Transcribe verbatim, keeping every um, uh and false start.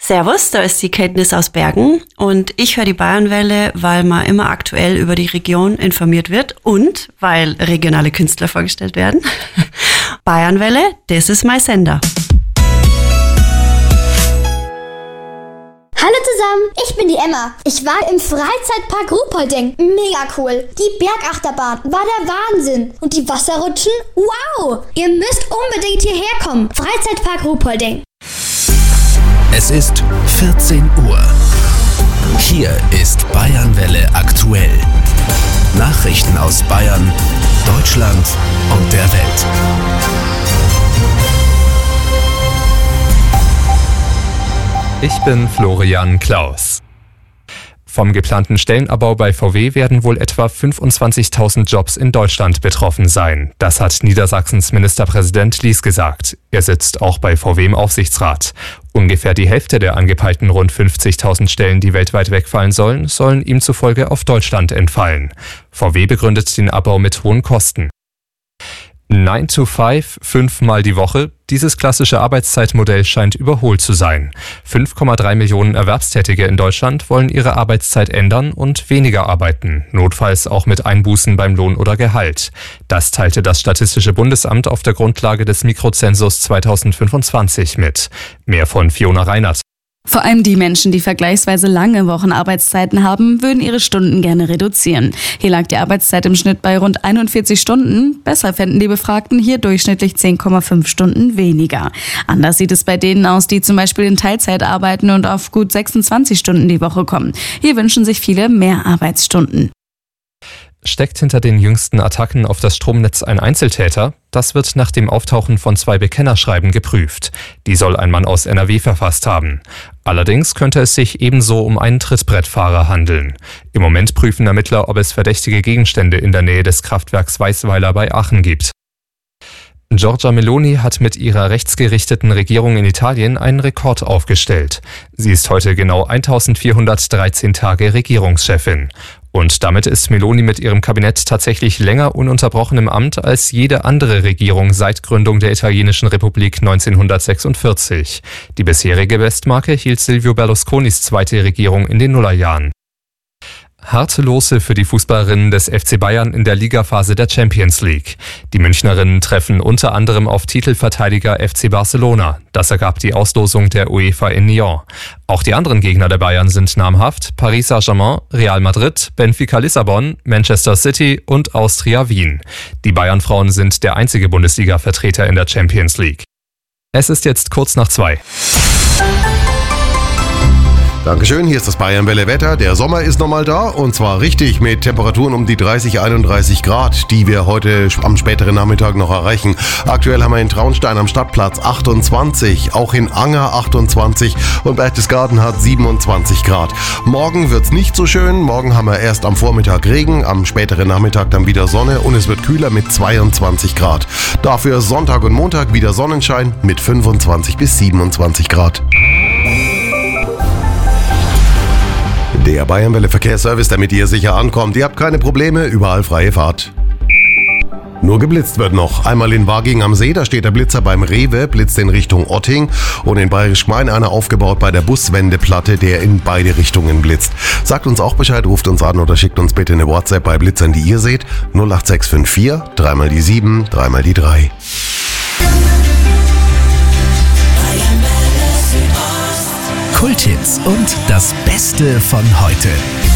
Servus, da ist die Kenntnis aus Bergen und ich höre die Bayernwelle, weil man immer aktuell über die Region informiert wird und weil regionale Künstler vorgestellt werden. Bayernwelle, das ist mein Sender. Hallo zusammen, ich bin die Emma. Ich war im Freizeitpark Ruhpolding. Mega cool. Die Bergachterbahn war der Wahnsinn. Und die Wasserrutschen? Wow! Ihr müsst unbedingt hierher kommen. Freizeitpark Ruhpolding. Es ist vierzehn Uhr. Hier ist Bayernwelle aktuell. Nachrichten aus Bayern, Deutschland und der Welt. Ich bin Florian Klaus. Vom geplanten Stellenabbau bei V W werden wohl etwa fünfundzwanzigtausend Jobs in Deutschland betroffen sein. Das hat Niedersachsens Ministerpräsident Lies gesagt. Er sitzt auch bei V W im Aufsichtsrat. Ungefähr die Hälfte der angepeilten rund fünfzigtausend Stellen, die weltweit wegfallen sollen, sollen ihm zufolge auf Deutschland entfallen. V W begründet den Abbau mit hohen Kosten. nine to five, fünfmal die Woche. Dieses klassische Arbeitszeitmodell scheint überholt zu sein. fünf Komma drei Millionen Erwerbstätige in Deutschland wollen ihre Arbeitszeit ändern und weniger arbeiten, notfalls auch mit Einbußen beim Lohn oder Gehalt. Das teilte das Statistische Bundesamt auf der Grundlage des Mikrozensus zweitausendfünfundzwanzig mit. Mehr von Fiona Reinert. Vor allem die Menschen, die vergleichsweise lange Wochenarbeitszeiten haben, würden ihre Stunden gerne reduzieren. Hier lag die Arbeitszeit im Schnitt bei rund einundvierzig Stunden. Besser fänden die Befragten hier durchschnittlich zehn Komma fünf Stunden weniger. Anders sieht es bei denen aus, die zum Beispiel in Teilzeit arbeiten und auf gut sechsundzwanzig Stunden die Woche kommen. Hier wünschen sich viele mehr Arbeitsstunden. Steckt hinter den jüngsten Attacken auf das Stromnetz ein Einzeltäter? Das wird nach dem Auftauchen von zwei Bekennerschreiben geprüft. Die soll ein Mann aus N R W verfasst haben. Allerdings könnte es sich ebenso um einen Trittbrettfahrer handeln. Im Moment prüfen Ermittler, ob es verdächtige Gegenstände in der Nähe des Kraftwerks Weißweiler bei Aachen gibt. Giorgia Meloni hat mit ihrer rechtsgerichteten Regierung in Italien einen Rekord aufgestellt. Sie ist heute genau eintausendvierhundertdreizehn Tage Regierungschefin. Und damit ist Meloni mit ihrem Kabinett tatsächlich länger ununterbrochen im Amt als jede andere Regierung seit Gründung der italienischen Republik neunzehnhundertsechsundvierzig. Die bisherige Bestmarke hielt Silvio Berlusconis zweite Regierung in den Nullerjahren. Harte Lose für die Fußballerinnen des F C Bayern in der Ligaphase der Champions League. Die Münchnerinnen treffen unter anderem auf Titelverteidiger F C Barcelona. Das ergab die Auslosung der UEFA in Nyon. Auch die anderen Gegner der Bayern sind namhaft: Paris Saint-Germain, Real Madrid, Benfica Lissabon, Manchester City und Austria Wien. Die Bayern-Frauen sind der einzige Bundesliga-Vertreter in der Champions League. Es ist jetzt kurz nach zwei. Dankeschön, hier ist das Bayernwelle Wetter. Der Sommer ist nochmal da und zwar richtig mit Temperaturen um die dreißig, einunddreißig Grad, die wir heute am späteren Nachmittag noch erreichen. Aktuell haben wir in Traunstein am Stadtplatz achtundzwanzig, auch in Anger achtundzwanzig und Berchtesgaden hat siebenundzwanzig Grad. Morgen wird's nicht so schön, morgen haben wir erst am Vormittag Regen, am späteren Nachmittag dann wieder Sonne und es wird kühler mit zweiundzwanzig Grad. Dafür Sonntag und Montag wieder Sonnenschein mit fünfundzwanzig bis siebenundzwanzig Grad. Der Bayernwelle Verkehrsservice, damit ihr sicher ankommt. Ihr habt keine Probleme, überall freie Fahrt. Nur geblitzt wird noch. Einmal in Waging am See, da steht der Blitzer beim Rewe, blitzt in Richtung Otting. Und in Bayerisch Gmein einer aufgebaut bei der Buswendeplatte, der in beide Richtungen blitzt. Sagt uns auch Bescheid, ruft uns an oder schickt uns bitte eine WhatsApp bei Blitzern, die ihr seht. null acht sechs fünf vier, dreimal die sieben, dreimal die drei. Kulthits und das Beste von heute.